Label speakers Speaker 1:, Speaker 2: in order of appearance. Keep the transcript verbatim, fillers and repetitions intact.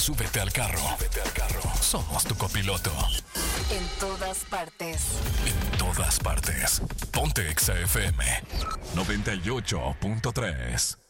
Speaker 1: Súbete al carro. Súbete al carro. Somos tu copiloto.
Speaker 2: En todas partes.
Speaker 1: En todas partes. Ponte Exa F M noventa y ocho punto tres.